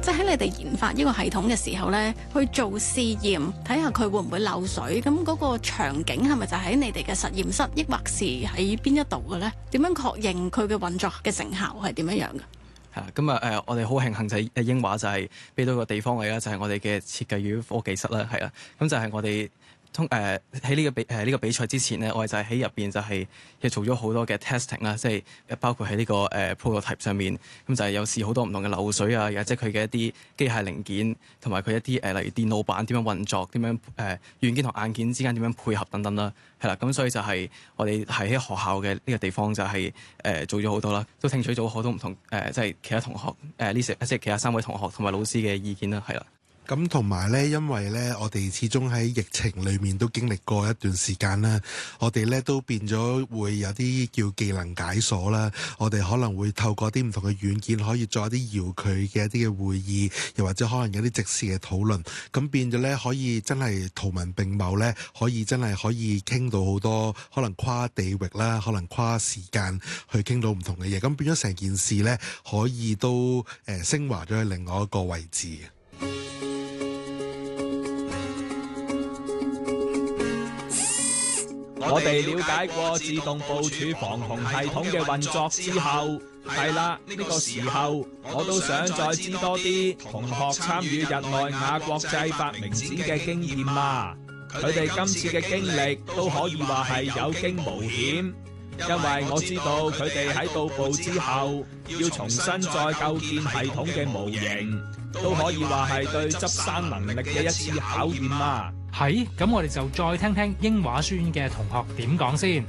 即係喺你哋研發呢個系統嘅時候咧，去做試驗，睇下佢會唔會漏水。咁嗰個場景係咪就喺你哋嘅實驗室，抑或是喺邊一度嘅咧？點樣確認佢嘅運作嘅成效係點樣樣嘅？ 咁我哋好慶幸就係英華就係俾到個地方位啦，就係我哋嘅設計與科技室啦，係啦。咁就係我哋喺呢個比賽之前咧，我哋就係喺入邊就係做咗好多嘅 testing 啦，即係包括喺呢個prototype 上面，咁就係有試好多唔同嘅漏水啊，或者佢嘅一啲機械零件，同埋佢一啲例如電腦板點樣運作，點樣軟件同硬件之間點樣配合等等啦，係啦。咁所以就係我哋係喺學校嘅呢個地方就係做咗好多啦，都聽取咗好多唔同即係其他同學即係其他3位同學同埋老師嘅意見啦，係啦。 咁同埋咧，因為咧，我哋始終喺疫情裏面都經歷過一段時間啦，我哋咧都變咗會有啲叫技能解鎖啦。我哋可能會透過啲唔同嘅軟件，可以做一啲遙距嘅一啲嘅會議，又或者可能有啲即時嘅討論。咁變咗咧，可以真係圖文並茂咧，可以真係可以傾到好多，可能跨地域啦，可能跨時間去傾到唔同嘅嘢。咁變咗成件事咧，可以都升華咗去另外一個位置。 我哋了解過自動部署防洪系統嘅運作之後，係啦，呢個時候我都想再知多啲同學參與日內瓦國際發明展嘅經驗啦。佢哋今次嘅經歷都可以話係有驚無險，因為我知道佢哋喺到步之後要重新再構建系統嘅模型，都可以話係對執生能力嘅一次考驗啦。 係，咁我哋就再聽聽英華書院嘅同學點講先。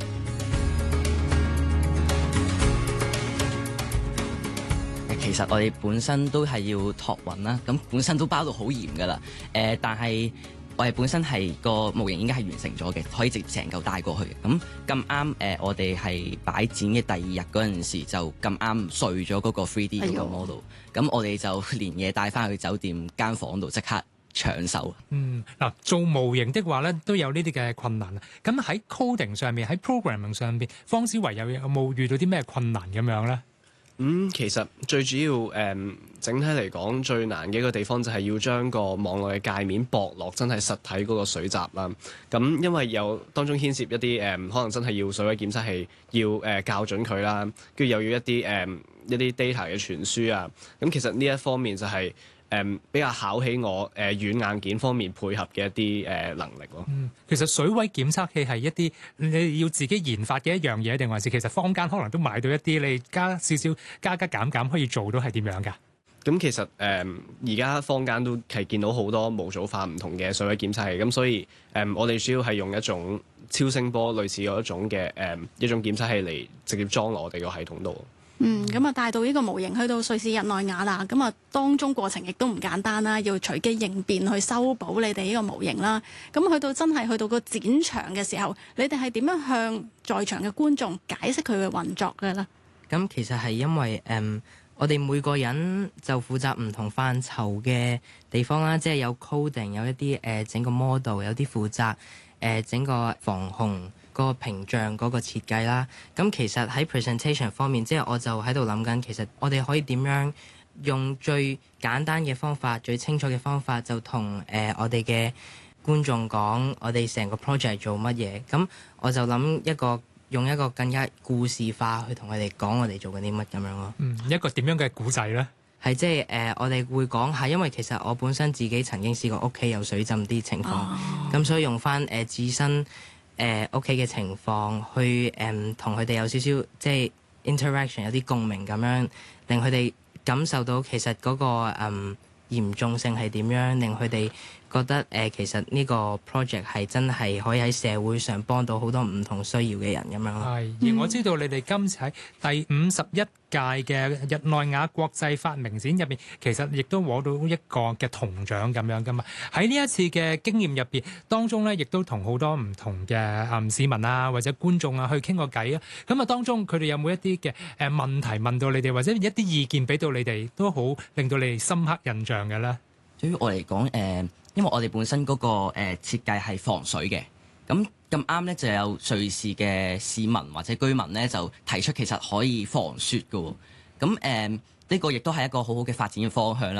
其實我哋本身都係要託運啦，咁本身都包到好嚴噶啦。但係我哋本身係個模型應該係完成咗嘅，可以直接成嚿帶過去嘅。咁啱我哋係擺展嘅第2日嗰陣時，就咁啱碎咗嗰個 3D 嗰個 model。咁我哋就連夜帶翻去酒店間房度即刻搶手。 嗱，做模型的話咧，都有呢啲嘅困難。咁喺 coding 上面，喺 programming 上邊，方思維有冇遇到啲咩困難咁樣咧？ 其實最主要整體嚟講最難嘅一個地方就係要將個網絡嘅界面駁落真係實體嗰個水閘啦。咁因為有當中牽涉一啲可能真係要水位檢測器要校準佢啦，跟住又要一啲 data 嘅傳輸啊。咁其實呢一方面就係比較考起我軟硬件方面配合嘅一啲能力咯。 其實水位檢測器係一啲你要自己研發嘅一樣嘢，定還是其實坊間可能都買到一啲，你加少少加減可以做到係點樣㗎？ 咁其實而家坊間都係見到好多模組化唔同嘅水位檢測器，咁所以我哋主要係用一種超聲波類似嗰一種嘅一種檢測器嚟直接裝落我哋個系統度。 咁啊帶到呢個模型去到瑞士日內瓦啦，咁啊當中過程亦都唔簡單啦，要隨機應變去修補你哋呢個模型啦。咁去到真係去到個展場嘅時候，你哋係點樣向在場嘅觀眾解釋佢嘅運作嘅咧？ 咁其實係因為我哋每個人就負責唔同範疇嘅地方啦，即係有 coding， 有一啲整個 model， 有啲負責整個防洪個屏障嗰個設計啦。咁其實喺 presentation 方面，即係我就喺度諗緊，其實我哋可以點樣用最簡單嘅方法、最清楚嘅方法，就同我哋嘅觀眾講，我哋成個 project 做乜嘢。咁我就諗用一個更加故事化去同佢哋講我哋做緊啲乜咁樣咯。 一個點樣嘅故仔咧？ 係即係我哋會講下，因為其實我本身自己曾經試過屋企有水浸啲情況，咁所以用翻自身屋企嘅情況去同佢哋有少少即係 interaction， 有啲共鳴咁樣，令佢哋感受到其實嗰個嚴重性係點樣，令佢哋覺得其實呢個 project 係真係可以喺社會上幫到好多唔同需要嘅人咁樣咯。 係，而我知道你哋今次喺第51屆嘅日內瓦國際發明展入邊，其實亦都攞到一個嘅銅獎咁樣噶嘛。喺呢一次嘅經驗入邊，當中咧亦都同好多唔同嘅市民啊或者觀眾啊去傾個偈啊。咁啊，當中佢哋有冇一啲嘅問題問到你哋，或者一啲意見俾到你哋，都好令到你哋深刻印象嘅咧？ 對於我嚟講，因為我哋本身嗰個設計係防水嘅，咁啱咧就有瑞士嘅市民或者居民咧就提出其實可以防雪嘅喎，咁呢個亦都係一個好好嘅發展嘅方向啦。